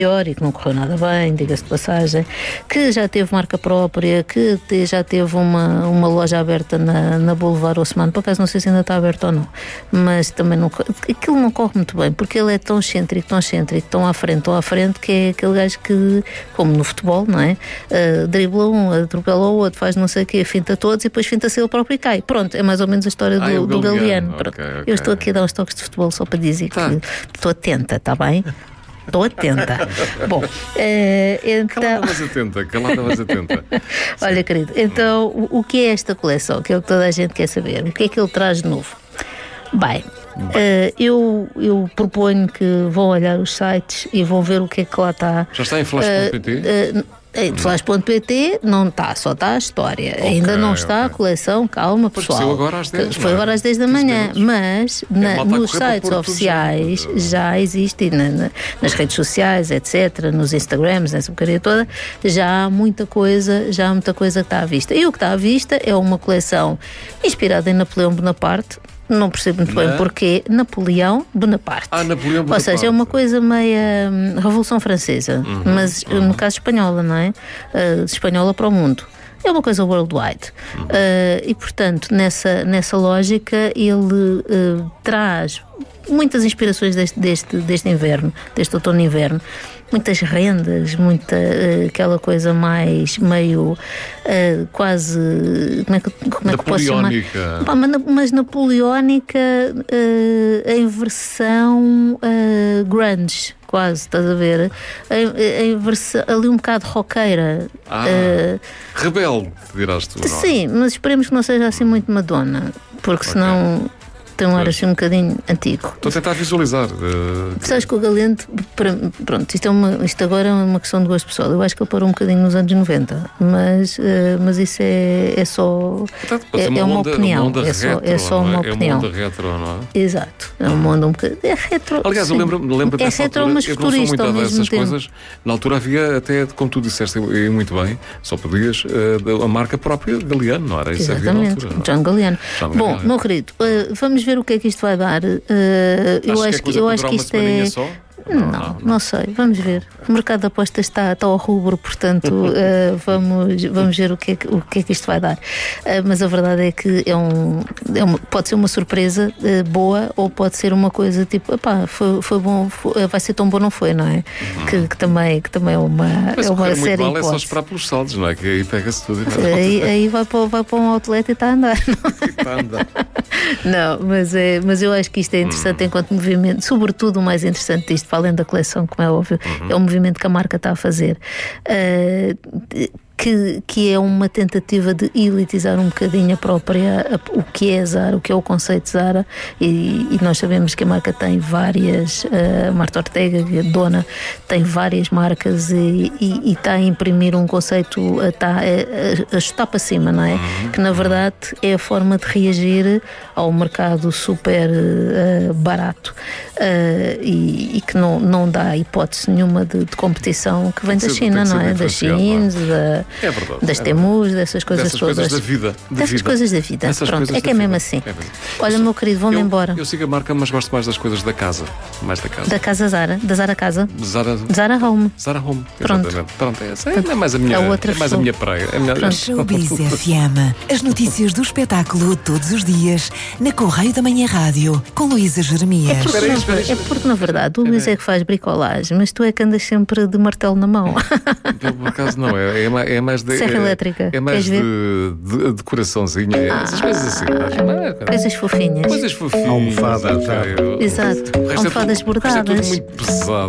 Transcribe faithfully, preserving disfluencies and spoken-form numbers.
e que não correu nada bem, diga-se de passagem, que já teve marca própria, que te, já teve uma, uma loja aberta na, na Boulevard Haussmann, por acaso não sei se ainda está aberta ou não, mas também não, aquilo não corre muito bem, porque ele é tão excêntrico, tão excêntrico, tão à frente, tão à frente, que é aquele gajo que, como no futebol, não é? Uh, dribla um, atropela o outro, faz não sei o quê, finta todos e depois finta-se ele próprio e cai. Pronto, é mais ou menos a história do, ah, do Galeano. Okay, okay. Eu estou aqui a dar uns toques de futebol só para dizer tá. que estou atenta, está bem? Estou atenta. Bom, é, então... Calada, mas atenta, calada, mas atenta. Olha, querido, então o, o que é esta coleção? Que é o que toda a gente quer saber. O que é que ele traz de novo? Bem, uh, eu, eu proponho que vão olhar os sites e vão ver o que é que lá está. Já está em flash ponto pt? Uh, uh, Em flash ponto pt não está, só está a história. Okay, ainda não está okay. a coleção, calma pessoal. Foi agora às dez, Foi agora às dez da manhã, mas na, é, nos sites oficiais já existe, na, na, nas redes sociais, etcétera, nos Instagrams, nessa porcaria toda, já há muita coisa, já há muita coisa que está à vista. E o que está à vista é uma coleção inspirada em Napoleão Bonaparte. Não percebo muito bem porquê. Napoleão Bonaparte. Ah, Napoleão Bonaparte. Ou seja, é uma coisa meia hum, Revolução Francesa, uhum, mas uhum. no caso espanhola, não é? Uh, espanhola para o mundo. É uma coisa worldwide. Uhum. Uh, e, portanto, nessa, nessa lógica, ele uh, traz muitas inspirações deste, deste, deste inverno, deste outono e inverno. Muitas rendas, muita uh, aquela coisa mais meio uh, quase como é que, como é que posso chamar? Pá, mas, mas napoleónica uh, em versão uh, grunge, quase, estás a ver? Em, em versão, ali um bocado roqueira. Ah, uh, rebelde, dirás tu. Não? Sim, mas esperemos que não seja assim muito Madonna, porque okay. senão tem um ar assim um bocadinho antigo. Estou a tentar visualizar. Uh... Sabes que o Galente, pronto, isto, é uma, isto agora é uma questão de gosto pessoal. Eu acho que ele parou um bocadinho nos anos noventa, mas, uh, mas isso é, é só. Portanto, é, uma é uma onda, opinião. Uma onda é, só, retro, é só uma é? opinião. É uma onda retro, não é? Exato. É uma onda um bocadinho. É retro. Aliás, sim. eu lembro-me lembro é dessa retro, altura. mas futurista ao mesmo tempo. Coisas. Na altura havia até, como tu disseste e muito bem, só podias, uh, a marca própria Galeano, não era? Isso havia na altura. John Galliano. John Bom, Galliano. Meu querido, uh, vamos ver o que é que isto vai dar. Uh, eu acho que, que, eu acho que isto é. Só? Não, não, não, não sei, vamos ver. O mercado de apostas está, está ao rubro, portanto uh, vamos, vamos ver o que, é que, o que é que isto vai dar. Uh, mas a verdade é que é um, é uma, pode ser uma surpresa uh, boa, ou pode ser uma coisa tipo, epá, foi, foi bom, foi, vai ser tão bom, não foi, não é? Uhum. Que, que, também, que também é uma, mas é uma série mal, é só esperar pelos saldos, não é? Que aí pega-se tudo. Aí, aí vai, para, vai para um outlet e está a andar. Está a andar. Não, mas, é, mas eu acho que isto é interessante uhum. enquanto movimento, sobretudo o mais interessante disto, para além da coleção, como é óbvio, uhum. é o movimento que a marca está a fazer. Uh, Que, que é uma tentativa de elitizar um bocadinho a própria, a, o que é Zara, o que é o conceito Zara, e, e nós sabemos que a marca tem várias, a Marta Ortega, que é dona, tem várias marcas e, e, e está a imprimir um conceito, está a, a, a chutar para cima, não é? Uhum. Que na verdade é a forma de reagir ao mercado super uh, barato uh, e, e que não, não dá hipótese nenhuma de, de competição que vem da China, não é? Das Chines, da É verdade, das é Temus, dessas coisas dessas todas. Coisas da vida. De dessas vida. coisas da vida. Essas Pronto, é que é mesmo assim. É Olha, meu querido, vou-me embora. Eu sigo a marca, mas gosto mais das coisas da casa. Mais da casa. Da casa Zara, da Zara Casa. Zara, Zara Home. Zara Home. Pronto. Exatamente. Pronto, é, essa é mais a minha, a outra é mais a minha praia. É a minha... Showbiz F M. As notícias do espetáculo todos os dias na Correio da Manhã Rádio com Luísa Jeremias. É porque, espera aí, espera aí, é porque na verdade o Luís é que faz bricolagem, mas tu é que andas sempre de martelo na mão. Eu, por acaso não, é, é, é mais de, Serra é, elétrica. É mais de, de decoraçãozinha, ah, essas coisas assim. Coisas fofinhas. Coisas fofinhas. Almofada. Exato. Almofadas bordadas. É tudo muito pesado.